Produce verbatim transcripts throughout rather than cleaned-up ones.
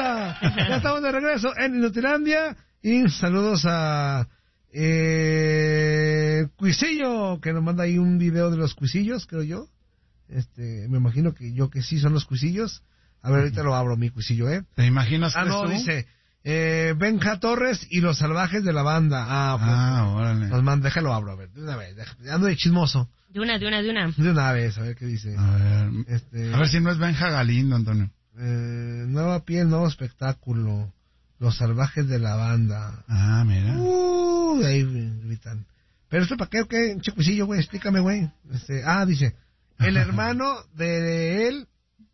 vuelta. Ya estamos de regreso en Inutilandia. Y saludos a eh, Cuisillo, que nos manda ahí un video de los cuisillos, creo yo. Este, me imagino que yo que sí son los cuisillos. A ver, ahorita lo abro, mi cuisillo, ¿eh? ¿Te imaginas Ah, que no, tú? dice eh, Benja Torres y los salvajes de la banda. Ah, pues, Ah, órale. Nos manda, déjalo abro, a ver, de una vez. Deja, ando de chismoso. De una, de una, de una. De una vez, a ver qué dice. A ver, Este, a ver si no es Benja Galindo, Antonio. Eh, nueva piel, nuevo espectáculo. Los salvajes de la banda. Ah, mira. Uh, ahí gritan. Pero esto para qué, o qué, chicuisillo, güey, explícame, güey. Este, ah, dice, el hermano de él,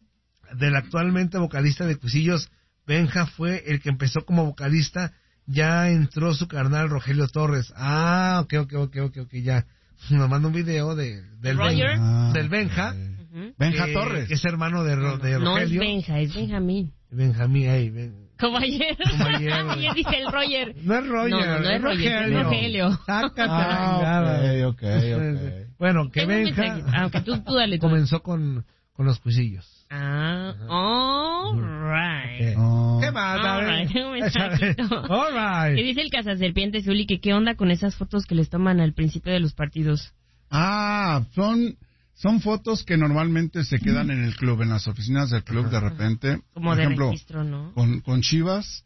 del actualmente vocalista de Cuisillos, Benja, fue el que empezó como vocalista, ya entró su carnal Rogelio Torres. Ah, ok, ok, ok, ok, ok, ya. Nos manda un video de, del, Roger. Ben, Ah, del Benja. okay. Uh-huh. Benja que, Torres. que es hermano de, Ro, de No es Rogelio. Benja, es Benjamín. Benjamín, ahí, ven. Como ayer. Como ayer, güey. Ayer dice el Roger. No es Roger. No, no, no es Roger, es Rogelio. Sácate Ah, la ok, ok, ok. Bueno, que Tengo un Benja mensaje. Ah, ok, tú, tú dale. Tú. comenzó con, con los cuisillos. Ah, all right. Oh. ¿Qué más? A All ver. right, tengo un mensajito. All right. ¿Qué dice el cazaserpiente Zuli? Que qué onda con esas fotos que les toman al principio de los partidos. Ah, son son fotos que normalmente se quedan en el club, en las oficinas del club de repente. Como Por de ejemplo, registro, ¿no? con, con Chivas,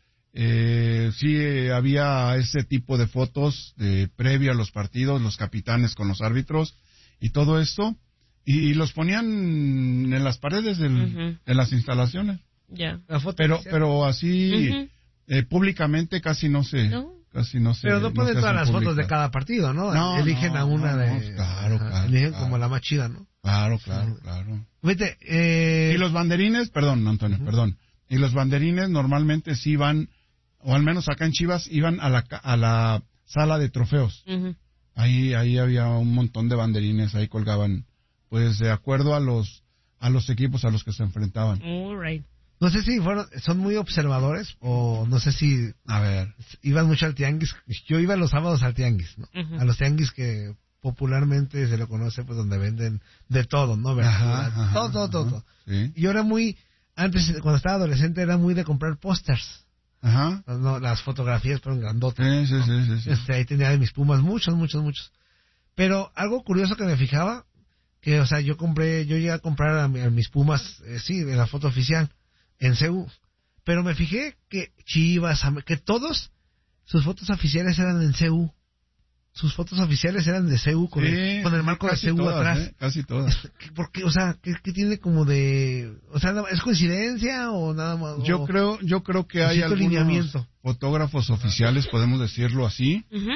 eh, sí eh, había ese tipo de fotos de previo a los partidos, los capitanes con los árbitros y todo esto, y, y los ponían en las paredes del, Ujú. de las instalaciones. Ya. La foto Pero oficial. pero así Ujú. eh, públicamente casi no se ¿No? casi no se Pero no ponen se todas hacen las fotos de públicas. cada partido, ¿no? No, Eligen no, a una no, de... no, claro, Ajá, claro, eligen claro. como la más chida, ¿no? Claro, claro, claro. Vete, eh... Y los banderines, perdón, Antonio, uh-huh. perdón. Y los banderines normalmente sí van, o al menos acá en Chivas, iban a la ca- a la sala de trofeos. Ujú. Ahí ahí había un montón de banderines, ahí colgaban, pues de acuerdo a los a los equipos a los que se enfrentaban. All right. No sé si fueron, son muy observadores o no sé si A ver. iban mucho al tianguis. Yo iba los sábados al tianguis, ¿no? Ujú. A los tianguis que popularmente se lo conoce, pues donde venden de todo, ¿no? Verduras, Ajá, ajá, todo, todo, todo, ajá, todo. sí. Y yo era muy, antes cuando estaba adolescente era muy de comprar pósters. Ajá. No, las fotografías fueron grandotas. Sí, sí, sí, sí, sí. Este, ahí tenía de mis Pumas muchos, muchos, muchos. Pero algo curioso que me fijaba, que, o sea, yo compré, yo llegué a comprar a, mi- a mis Pumas, eh, sí, en la foto oficial, en C U. Pero me fijé que Chivas, Am- que todos, sus fotos oficiales eran en C U. Sus fotos oficiales eran de C U, con, Sí, el, con el sí, marco de casi C U todas, atrás. ¿eh? Casi todas. ¿Qué- ¿Por qué? O sea, ¿qué, qué tiene como de... O sea, ¿es coincidencia o nada más? Yo o- creo, yo creo que hay Necesito algunos lineamiento. fotógrafos oficiales, podemos decirlo así, Ujú.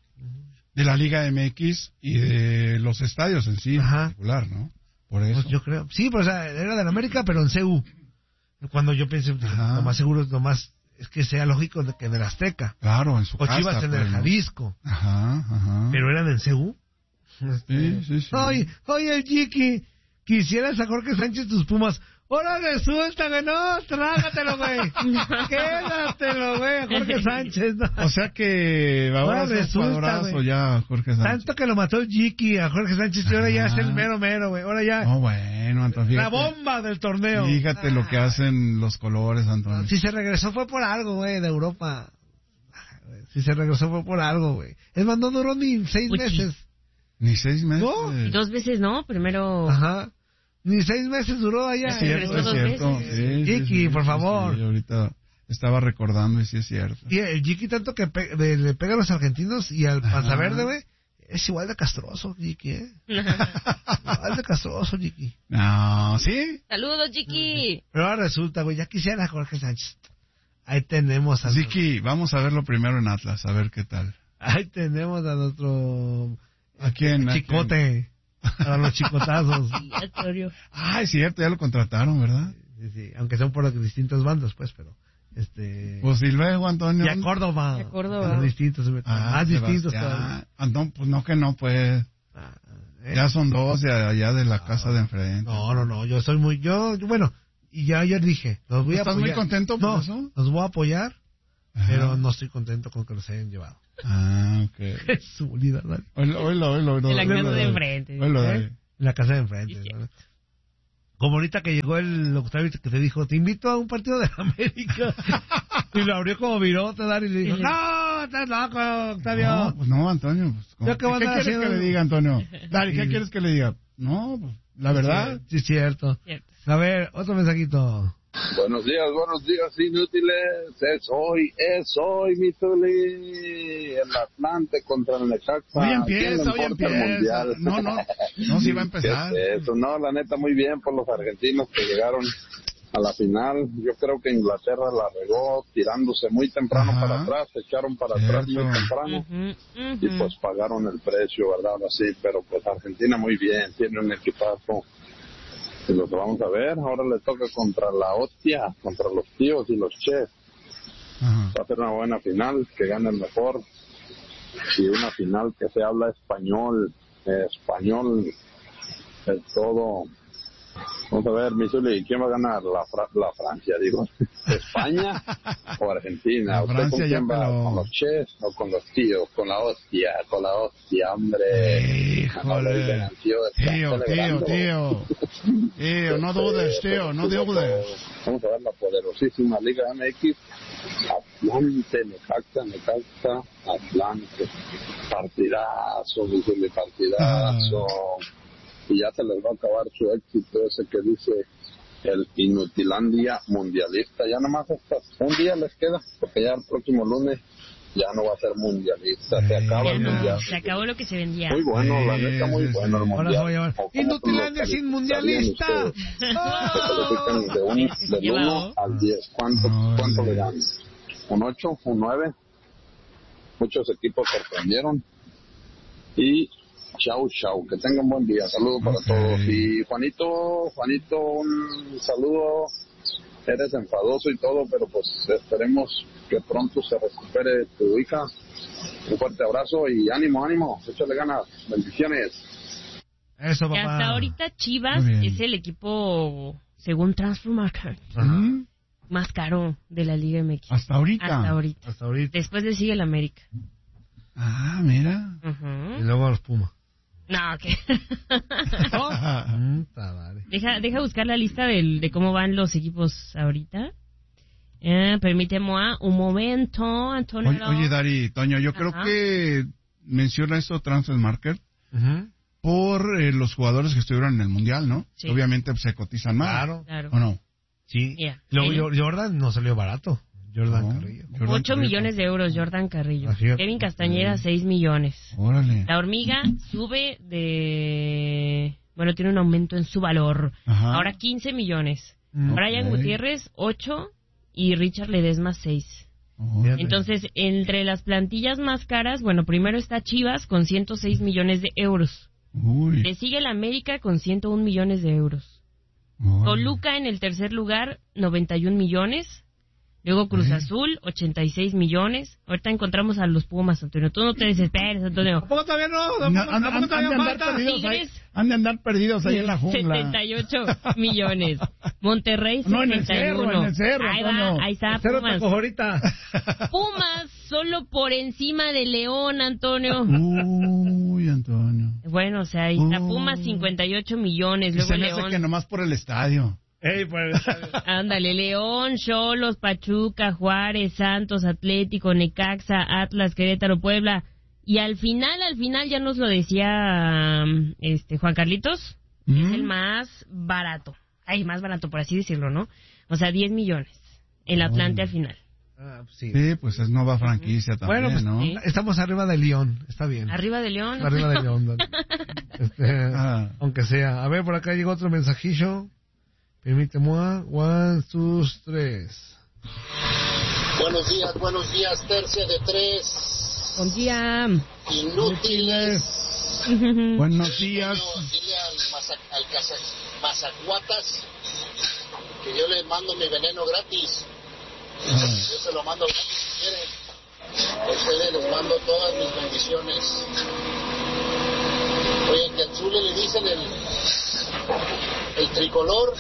de la Liga M X y de los estadios en sí, en Ajá. particular, ¿no? Por eso. Pues yo creo. Sí, pero o sea, era de la América, pero en C U. Cuando yo pensé, dije, Ajá. lo más seguro es lo más, es que sea lógico de que en el Azteca. Claro, en su O casa. Chivas en pues, el ¿no? Jalisco. Ajá, ajá. Pero eran en C U. Sí, sí, sí. Oye, oye, Chiqui, quisieras a Jorge Sánchez tus Pumas. Ahora resulta que no, trágatelo, güey. Quédatelo, güey, a Jorge Sánchez. No. O sea que ahora Ahora es resulta, un cuadrazo güey. ya, Jorge Sánchez. Tanto que lo mató el Chiqui a Jorge Sánchez y ahora ya es el Ajá. mero mero, güey. Ahora ya, No, bueno, Antonio, la fíjate. bomba del torneo. Fíjate lo que hacen los colores, Antonio. Si se regresó fue por algo, güey, de Europa. Si se regresó fue por algo, güey. Es más, no duró ni seis Pues sí. meses. Ni seis meses. No. Y dos veces no, primero... Ajá. Ni seis meses duró allá. Es cierto, regresó es dos cierto. veces. Sí, sí, Chiqui, sí, por sí, favor. sí, ahorita estaba recordando y sí es cierto. Y el Jiki tanto que pe- de- le pega a los argentinos y al Ajá. Panza Verde, güey, es igual de castroso, Jiki, ¿eh? Igual de castroso, Jiki. No, ¿sí? Saludos, Chiqui. Pero ahora resulta, güey, ya quisiera Jorge Sánchez. Ahí tenemos a... Ziki, vamos a verlo primero en Atlas, a ver qué tal. Ahí tenemos a nuestro... ¿A quién? ¿A Chicote. A los chicotazos. Sí, Antonio. Ah, es cierto, ya lo contrataron, ¿verdad? Sí, sí, aunque son por distintas bandas, pues, pero... este Pues y luego, Antonio. Y a Córdoba. Y a Córdoba. Son distintos. Ah, más distintos Sebastián. todavía. Antonio, pues no que no, pues. Ah, ¿eh? Ya son dos de allá de la casa de enfrente. No, no, no, yo soy muy... yo Bueno, y ya ayer dije... Los voy a ¿Estás muy apoyar. contento por No, eso? los voy a apoyar, Ajá. pero no estoy contento con que los hayan llevado. Ah, ok. Es su unidad, ¿vale? Oílo, oílo, oílo. oílo, En la oílo, casa de oílo. enfrente. Oílo, ¿Eh? oílo. En la casa de enfrente. Sí, sí. ¿no? Como ahorita que llegó el Octavio que te dijo, te invito a un partido de América. Y lo abrió como virote, Dari, y le dijo, no, estás loco, Octavio. No, pues no, Antonio. Pues, ¿cómo? ¿Qué, qué quieres haciendo? que le diga, Antonio? Dari, ¿qué sí. quieres que le diga? No, pues, la verdad. Sí, sí, cierto. cierto. A ver, otro mensajito. Buenos días, buenos días, inútiles. Es hoy, es hoy, mi Tuli. El Atlante contra el Necaxa. Hoy empieza, hoy empieza. No, no, no, sí va a empezar. Eso, no, la neta, muy bien por los argentinos que llegaron a la final. Yo creo que Inglaterra la regó tirándose muy temprano Ajá. para atrás, se echaron para Cierto. atrás muy temprano uh-huh, uh-huh. y pues pagaron el precio, ¿verdad? Así, pero pues Argentina muy bien, tiene un equipazo. Y lo que vamos a ver, ahora le toca contra la hostia, contra los tíos y los chefs. Uh-huh. Va a ser una buena final, que gane el mejor. Y una final que se habla español, eh, español es todo. Vamos a ver, Misuli, ¿quién va a ganar? La, Fra- la Francia, digo. ¿España o Argentina? ¿Usted Francia con quién va? Lo... ¿Con los chefs o con los tíos? Con la hostia, con la hostia, hombre. Híjole. Tío, tío, tío. Tío, no dudes, tío, no dudes. Vamos a ver la poderosísima Liga M X. Atlante, Necaxa, Necaxa, Atlante. Partidazo, Misuli, partidazo. Ah. Y ya se les va a acabar su éxito ese que dice el Inutilandia mundialista. Ya nomás hasta un día les queda, porque ya el próximo lunes ya no va a ser mundialista. Se acaba el no, mundial. Se acabó lo que se vendía. Muy bueno, la neta, muy bueno el mundial. Inutilandia sin mundialista. Se califican de un, del uno al diez. ¿Cuánto, cuánto le dan? ¿Un ocho? ¿Un nueve? Muchos equipos sorprendieron. Y chau, chau, que tengan buen día, saludos para okay. todos. Y Juanito, Juanito, un saludo, eres enfadoso y todo, pero pues esperemos que pronto se recupere tu hija. Un fuerte abrazo y ánimo, ánimo, échale ganas, bendiciones. Eso, papá. Que hasta ahorita Chivas es el equipo, según Transfermarkt, uh-huh. más caro de la Liga M X. ¿Hasta ahorita? Hasta ahorita. Hasta ahorita. Después le sigue el América. Ah, mira. Uh-huh. Y luego a los Pumas. No, ¿qué? ¿Oh? deja, deja buscar la lista del, de cómo van los equipos ahorita. Eh, permíteme un momento, Antonio. Oye, oye, Dari, Toño, yo Ajá. creo que menciona esto Transfermarkt uh-huh. por eh, los jugadores que estuvieron en el Mundial, ¿no? Sí. Obviamente pues, se cotizan más. Claro. claro. ¿O no? Sí. Yeah. Luego Jordan no salió barato. Jordan no, Carrillo. Jordan Ocho Carrillo. millones de euros, Jordan Carrillo. Así Kevin Castañeda, eh. seis millones. Órale. La hormiga sube de... Bueno, tiene un aumento en su valor. Ajá. Ahora quince millones. Mm. Brian okay. Gutiérrez, ocho. Y Richard Ledesma, seis. Oh, Entonces, entre las plantillas más caras, bueno, primero está Chivas con ciento seis millones de euros. Uy. Le sigue el América con ciento un millones de euros. Oh. Toluca en el tercer lugar, noventa y un millones. Luego Cruz ¿Eh? Azul, ochenta y seis millones. Ahorita encontramos a los Pumas, Antonio. Tú no te desesperes, Antonio. ¿Tampoco todavía no? ¿Tampoco todavía falta? Han de andar perdidos ahí en la jungla. setenta y ocho millones. Monterrey, setenta y uno. No, en el cerro, en el cerro, Ahí va, ahí está, Pumas. ahorita. Pumas solo por encima de León, Antonio. Uy, Antonio. Bueno, o sea, ahí está Pumas, cincuenta y ocho millones. Luego y se me León. hace que nomás por el estadio. Ey, pues, ándale, León, Xolos, Pachuca, Juárez, Santos, Atlético, Necaxa, Atlas, Querétaro, Puebla. Y al final, al final ya nos lo decía este Juan Carlitos, ¿Mm? es el más barato. Ay, más barato, por así decirlo, ¿no? O sea, diez millones. El Atlante oh. al final. Ah, sí. sí, pues es nueva franquicia uh-huh. también, bueno, pues, ¿no? ¿sí? Estamos arriba de León, está bien. ¿Arriba de León? Arriba de León. este, ah. Aunque sea. A ver, por acá llegó otro mensajillo. Permíteme, one, two, tres. Buenos días, buenos días, tercia de tres. Buen día. Inútiles. Buenos días. Dile al, Mazac, al Cazac, Mazacuatas que yo le mando mi veneno gratis. Ah. Yo se lo mando gratis si quieren. A ustedes les mando todas mis bendiciones. Oye, que al Zule le dicen el, el tricolor.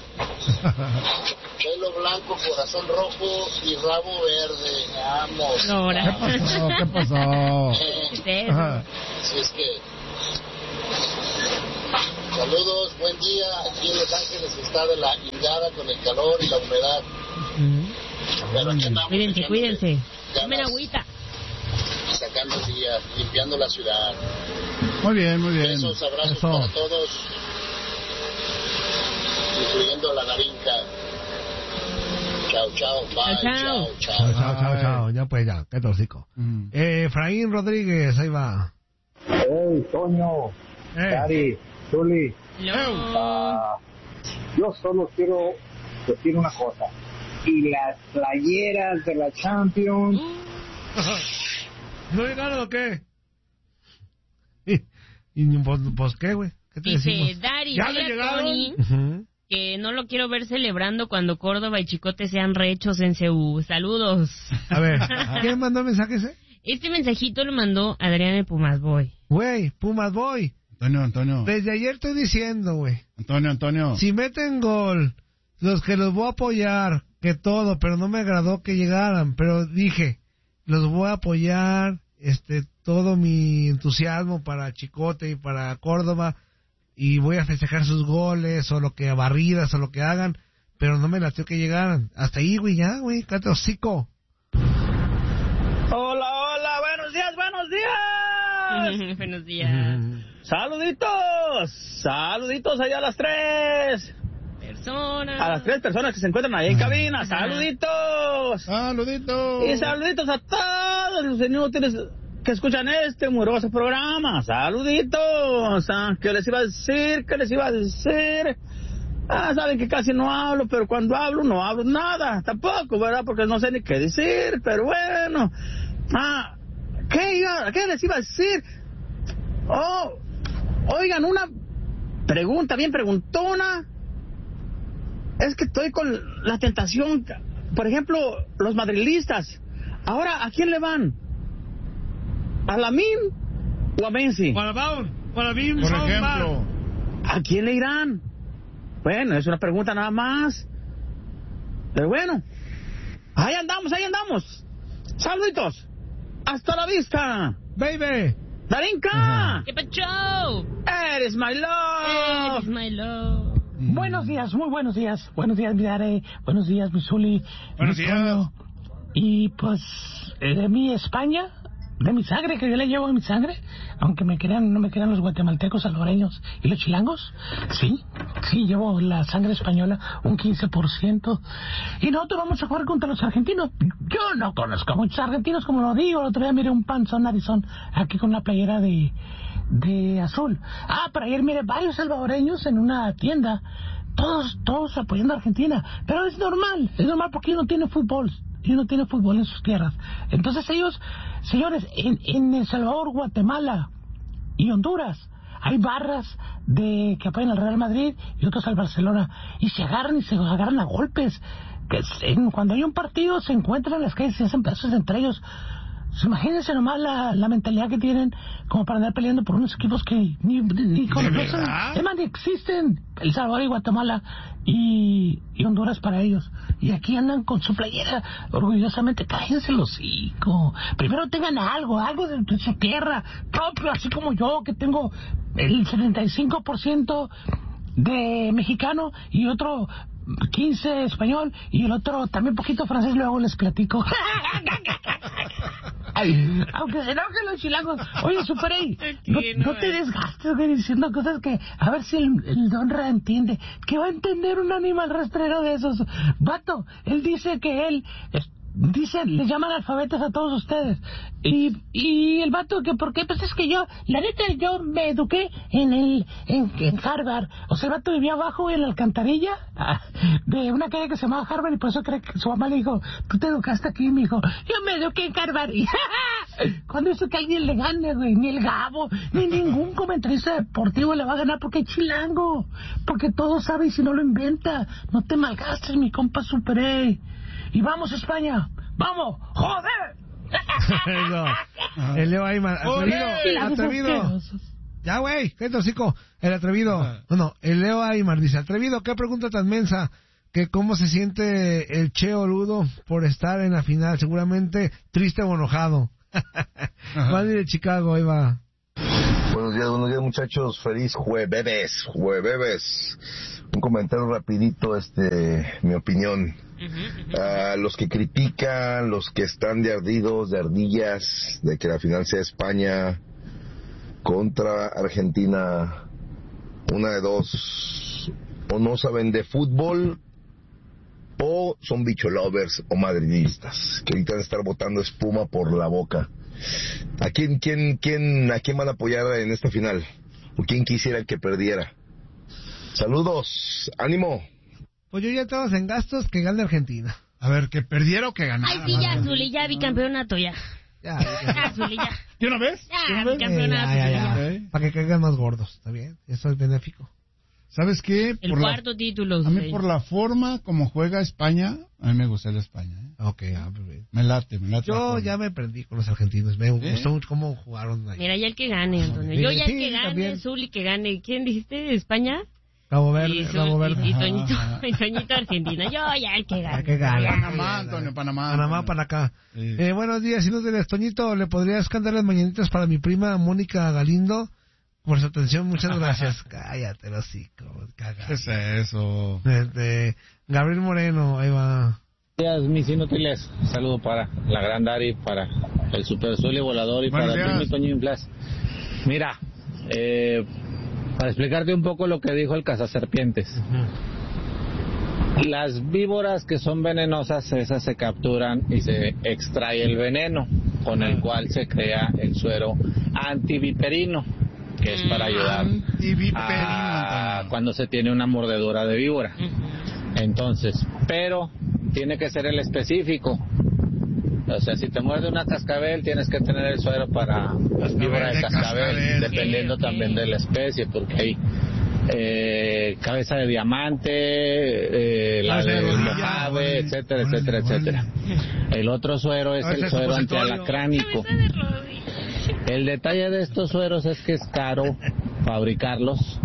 Pelo blanco, corazón rojo y rabo verde. Vamos. No, ¿Qué pasó? ¿Qué pasó? Eh, si es que Saludos, buen día. Aquí en Los Ángeles está de la hingada con el calor y la humedad. Mm. Pero aquí andamos. Cuídense, cuídense. Tomen agüita. Sacando días, limpiando la ciudad. Muy bien, muy bien. Besos, abrazos Eso. para todos, incluyendo la Darinka. Chao, chao, bye, Chao, chao, chao. chao. Chao, chao, chao, chao. Ya pues, ya, qué tóxico. Mm. Eh, Efraín Rodríguez, ahí va. Hey, Toño, Eh. Cari, Zuli, Hello. ah, yo solo quiero decir una cosa. Y las playeras de la Champions, ¿No llegaron o qué? Y, y pues, pues, ¿qué, güey? ¿Qué te Dice decimos? Dari, ¿Ya dile le a llegaron? Tony Ujú. que no lo quiero ver celebrando cuando Córdoba y Chicote sean rechos en C U. Saludos. A ver, ¿quién mandó el mensaje ese? Este mensajito lo mandó Adrián de Pumas Boy. Güey, Pumas Boy. Antonio, Antonio. Desde ayer estoy diciendo, güey. Antonio, Antonio. Si meten gol, los que los voy a apoyar, que todo, pero no me agradó que llegaran. Pero dije, los voy a apoyar, este, todo mi entusiasmo para Chicote y para Córdoba. Y voy a festejar sus goles, o lo que barridas, o lo que hagan. Pero no me latió que llegaran. Hasta ahí, güey, ya, güey, cállate hocico. Hola, hola, buenos días, buenos días. Buenos días. Saluditos, saluditos allá a las tres. Personas. A las tres personas que se encuentran ahí en cabina, saluditos. Saluditos. Y saluditos a todos los inútiles que escuchan este humoroso programa. Saluditos. Ah, ¿qué les iba a decir? ¿Qué les iba a decir? Ah, saben que casi no hablo, pero cuando hablo no hablo nada, tampoco, ¿verdad? Porque no sé ni qué decir, pero bueno. Ah, ¿qué, iba, qué les iba a decir? Oh, oigan, una pregunta bien preguntona. Es que estoy con la tentación, por ejemplo, los madrilistas. Ahora, ¿a quién le van? ¿A Lamine o a Messi? Para Baun, para Bim, Por ejemplo. ¿A quién le irán? Bueno, es una pregunta nada más. Pero bueno, ahí andamos, ahí andamos. Saluditos. Hasta la vista. Baby. Darinka. ¿Qué pacho? Eres my love. Eres my love. Buenos días, muy buenos días. Buenos días, mi Dare. Buenos días, mi Zuli. Buenos mi días. Toño. Y pues, eh, de mi España, de mi sangre, que yo le llevo en mi sangre, aunque me crean, no me crean los guatemaltecos, salvadoreños y los chilangos, sí, sí, llevo la sangre española un quince por ciento. Y nosotros vamos a jugar contra los argentinos. Yo no conozco a muchos argentinos, como lo digo. El otro día miré un panzón narizón aquí con la playera de, de azul. Ah, pero ayer miré varios salvadoreños en una tienda, todos, todos apoyando a Argentina. Pero es normal, es normal porque ellos no tienen fútbol. Y no tiene fútbol en sus tierras. Entonces ellos, señores, en, en El Salvador, Guatemala y Honduras hay barras de que apoyan al Real Madrid y otros al Barcelona, y se agarran y se agarran a golpes. Que en, cuando hay un partido se encuentran en las calles y se hacen pedazos entre ellos. Imagínense nomás la, la mentalidad que tienen como para andar peleando por unos equipos que ni, ni conocen. Además, ni existen El Salvador y Guatemala y, y Honduras para ellos. Y aquí andan con su playera orgullosamente. Cállense los hocico. Primero tengan algo, algo de, de su tierra propio, así como yo, que tengo el setenta y cinco por ciento de mexicano y otro quince español y el otro también poquito francés. Luego les platico. Ay, aunque se enojen los chilangos. Oye, Super A, no, no te desgastes, güey, diciendo cosas que a ver si el, el Don Ra entiende. ¿Qué va a entender un animal rastrero de esos? Vato, él dice que él es, dice, le llaman alfabetos a todos ustedes. Y, y el vato que, ¿por qué? Pues es que yo, la neta, yo me eduqué en el, en, en Harvard. O sea, el vato vivía abajo en la alcantarilla de una calle que se llamaba Harvard, y por eso cree que su mamá le dijo, tú te educaste aquí, mijo. Yo me eduqué en Harvard. Y cuando hizo que alguien le gane, güey, ni el Gabo, ni ningún comentarista deportivo le va a ganar porque es chilango. Porque todo sabe y si no lo inventa. No te malgastes, mi compa Super A. Y vamos, España. ¡Vamos! ¡Joder! El Leo Ayman, atrevido, atrevido. Ya, güey, qué hocico. El atrevido. Bueno, el Leo Aymar dice, atrevido, qué pregunta tan mensa. Que cómo se siente el Che Oludo por estar en la final. Seguramente triste o enojado. Manny de Chicago, ahí va. Buenos días, buenos días muchachos, feliz jueves, jueves. Un comentario rapidito, este, mi opinión. Uh, los que critican, los que están de ardidos, de ardillas, de que la final sea España contra Argentina, una de dos, o no saben de fútbol, o son bicho lovers o madridistas, que ahorita van a estar botando espuma por la boca. ¿A quién, quién, quién, a quién van a apoyar en esta final? ¿O quién quisiera que perdiera? Saludos, ánimo. Pues yo ya estamos en gastos, que gane Argentina. A ver, ¿que perdiera o que ganara? Ay, sí, ya, Zuli, ya bicampeonato, ya. Ya, ya, Zuli, ya. ¿De una vez? Ya, bicampeonato. Eh, ya, ya, ya. Okay. Para que caigan más gordos, ¿está bien? Eso es benéfico. ¿Sabes qué? El por cuarto la, título. A mí por la forma como juega España, a mí me gusta la España. ¿eh? Ok, ah, bien. Me late, me late. Yo ya me prendí con los argentinos, me ¿Eh? gustó mucho cómo jugaron ahí. Mira, ya el que gane, Antonio. Yo ya el que gane, Zuli que gane. ¿Quién dijiste? ¿España? Cabo Verde, Cabo Verde. Y, y, Toñito, y Toñito Argentina. Yo ya el que gane. El que gane. Panamá, Antonio, Panamá. Panamá para acá. Sí. Eh, buenos días, inútiles. Toñito, ¿le podrías cantar las mañanitas para mi prima Mónica Galindo? Por su atención, muchas gracias. Cállate, los hocico, cagado. ¿Qué es eso? Este, Gabriel Moreno, ahí va. Buenos días, mis inútiles. Un saludo para la gran Dari, para el Super Zuli Volador y Buenos para el Toño Inflas. Mira, eh, para explicarte un poco lo que dijo el cazaserpientes. Uh-huh. Las víboras que son venenosas, esas se capturan y se extrae el veneno, con el cual se crea el suero antiviperino, que es para ayudar a cuando se tiene una mordedura de víbora. Entonces, pero tiene que ser el específico. O sea, si te muerde una cascabel, tienes que tener el suero para víbora de cascabel, dependiendo también de la especie, porque hay eh, cabeza de diamante, eh, la de mojave, etcétera, etcétera, etcétera. El otro suero es el suero antialacránico. El detalle de estos sueros es que es caro fabricarlos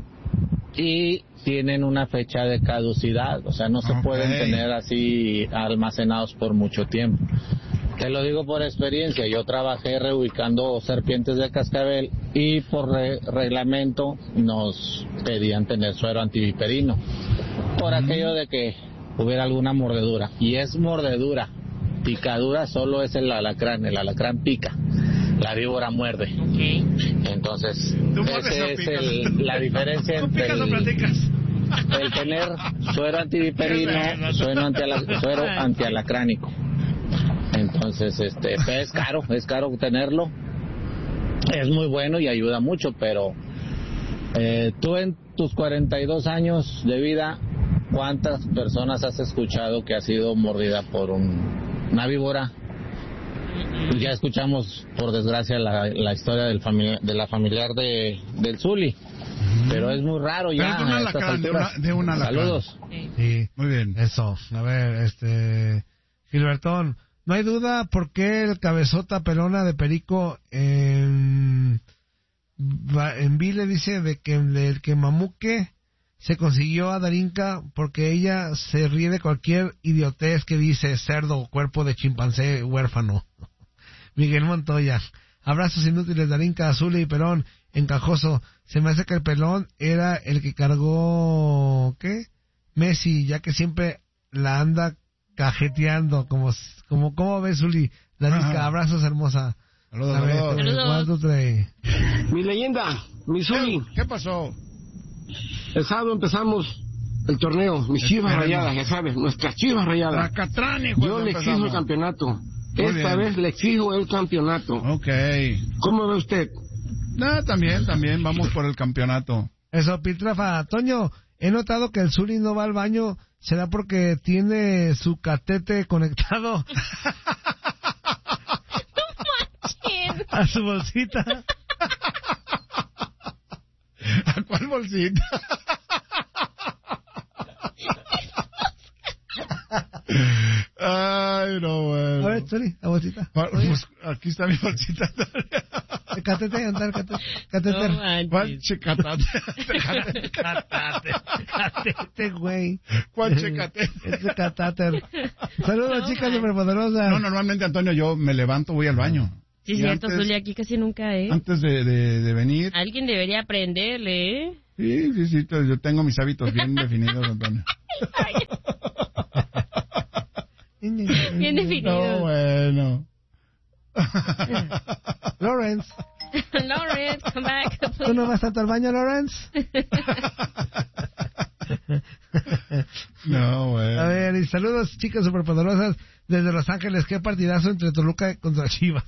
y tienen una fecha de caducidad, o sea, no se okay. pueden tener así almacenados por mucho tiempo. Te lo digo por experiencia, yo trabajé reubicando serpientes de cascabel y por re- reglamento nos pedían tener suero antiviperino, por mm. aquello de que hubiera alguna mordedura, y es mordedura, picadura solo es el alacrán, el alacrán pica. La víbora muerde. Okay. Entonces, esa es el, la diferencia entre el, el tener suero antiviperino, suero, antiala, suero antialacránico. Entonces, este, es caro, es caro tenerlo. Es muy bueno y ayuda mucho, pero eh, tú en tus cuarenta y dos años de vida, ¿cuántas personas has escuchado que ha sido mordida por un, una víbora? Ya escuchamos, por desgracia, la, la historia del familiar, de la familiar de, del Zuli, mm. pero es muy raro ya. Pero de, una lacrán, de, una, de una Saludos. Sí. sí, muy bien. Eso, a ver, este, Gilbertón, no hay duda por qué el cabezota pelona de Perico en, en Vile dice de que el que Mamuque se consiguió a Darinka porque ella se ríe de cualquier idiotez que dice cerdo o cuerpo de chimpancé huérfano. Miguel Montoya, abrazos inútiles, Darinka, Azul y Perón, encajoso. Se me hace que el pelón era el que cargó, ¿qué? Messi, ya que siempre la anda cajeteando, como, como, ¿cómo ves, Zuli? Darinka, abrazos, hermosa. Saludos, saludos. ¿Cuánto trae? Mi leyenda, mi Zuli. ¿Qué, ¿Qué pasó? El sábado empezamos el torneo, mis chivas rayadas, ya sabes, nuestras chivas rayadas. Yo le exijo el campeonato. Muy Esta bien. vez le exijo el campeonato. Ok. ¿Cómo ve usted? No, también, también, vamos por el campeonato. Eso, Piltrafa. Toño, he notado que el Zuli no va al baño. ¿Será porque tiene su catete conectado a su bolsita? ¿A cuál bolsita? Ay, no, bueno. A ver, Zuli, la bolsita. Pues, aquí está mi bolsita. El catete, ¿dónde está el catete? Catéter. No, ¿cuál checatate? Catate, catete, güey. ¿Cuál checate? Ese catáter. Saludos, no, chicas superpoderosas. No, normalmente, Antonio, yo me levanto, voy al baño. Sí, cierto, Zulia, aquí casi nunca, ¿eh? Antes de, de, de venir... Alguien debería aprenderle, ¿eh? Sí, sí, sí, yo tengo mis hábitos bien definidos, Antonio. Bien definidos. No, bueno. Lawrence. Lawrence, come back, please. ¿Tú no vas tanto al baño, Lawrence? No, bueno. A ver, y saludos, chicas superpoderosas desde Los Ángeles. Qué partidazo entre Toluca contra Chivas.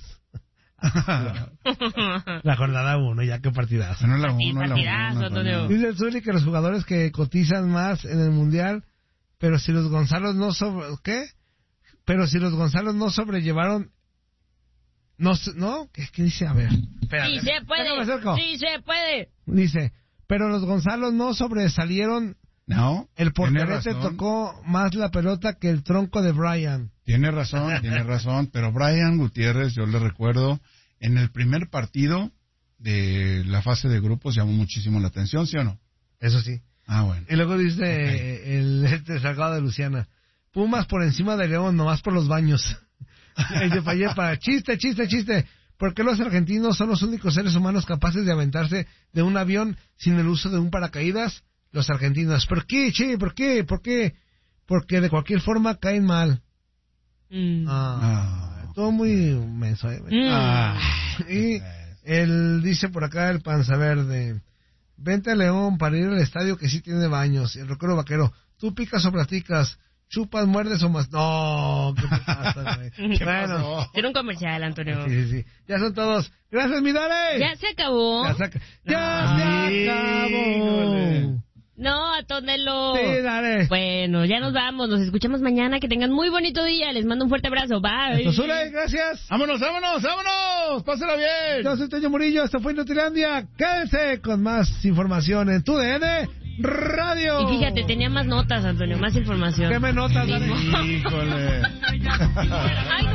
La jornada uno, ya qué partidazo. No es la uno, Sí, no es partidazo, la uno, Antonio. Dice el Zuli que los jugadores que cotizan más en el Mundial, pero si los Gonzalos no sobre... ¿Qué? Pero si los Gonzalos no sobrellevaron... No, se- ¿no? ¿Qué, qué dice? A ver. Espérate. Sí se puede, Déjame acerco. sí se puede. Dice, pero los Gonzalos no sobresalieron. No, El tiene porterete razón. tocó más la pelota que el tronco de Brian. Tiene razón, tiene razón, pero Brian Gutiérrez, yo le recuerdo, en el primer partido de la fase de grupos llamó muchísimo la atención, ¿sí o no? Eso sí. Ah, bueno. Y luego dice el este Salgado de Luciana, Pumas por encima de León, nomás por los baños. El de Fallepa, chiste, chiste, chiste. ¿Por qué los argentinos son los únicos seres humanos capaces de aventarse de un avión sin el uso de un paracaídas? Los argentinos. ¿Por qué, che? ¿Por qué? ¿Por qué? Porque de cualquier forma caen mal. Mm. Ah, Ah, todo muy menso. eh. Mm. Ah, Y él dice por acá el Panza Verde, vente a León para ir al estadio que sí tiene baños. El rockero vaquero, tú picas o platicas, chupas, muerdes o más. No, ¿qué te pasa, güey? ¿Qué Bueno, pasó? Era un comercial, Antonio. sí, sí, sí. Ya son todos. Gracias, mi Dare. ¿Ya se acabó? Ya se, ac- ya No. se acabó. Híjole. No, Atonelo. Sí, Dare. Bueno, ya nos vamos. Nos escuchamos mañana. Que tengan muy bonito día. Les mando un fuerte abrazo. Bye. Esto es Zule, gracias. ¡Vámonos, vámonos, vámonos! ¡Pásala bien! Yo soy Toño Murillo, esto fue Inutilandia. Quédense con más información en tu D N Radio. Y fíjate, tenía más notas, Antonio. Más información. ¿Qué me notas, Dare? Híjole. Ay, no.